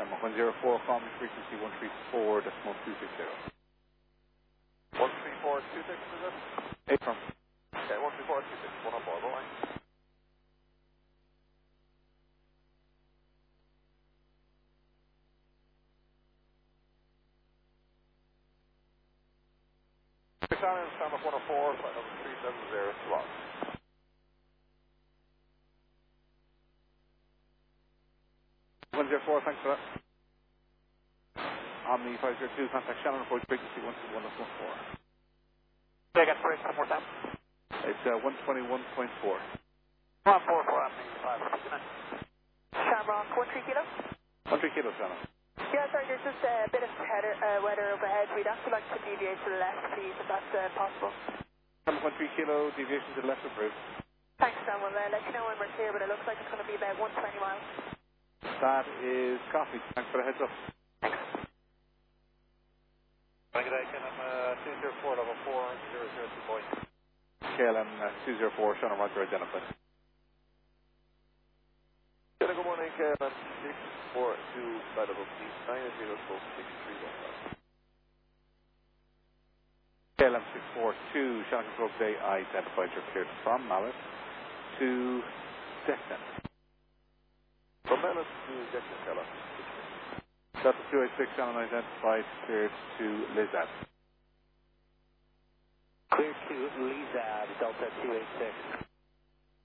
Mach 104, call me frequency 134.260. 134.26 is it? 8 from. Okay, 134.26, 1 on board, alright. Italian Standard 104, flight number 370 to us. Thanks for that. Omni 502, contact Shannon, approach frequency 121.14. Say again, sorry, one more time. It's 121.4. 144, Omni 559. Shamrock, 13 kilo? 13 kilos, Shannon. Yeah, sorry, there's just a bit of weather overhead. We'd actually like to deviate to the left, please, if that's possible. 1.3 kilo, deviation to the left approved. Thanks, Sam. We'll let you know when we're clear, but it looks like it's going to be about 120 miles. That is copy. Thanks for the heads up. Thanks. Good day, KLM 204, level 4002 point. KLM 204, Shannon Roger identified. Good morning, KLM 642, flight level 9006315. KLM 642, Shannon Control Day, I identified your cleared from Mallet to Deccan. From Mallet to Deccan, KLM. Delta 286, Shannon identified, cleared to Lizab. Cleared to Lizab, Delta 286.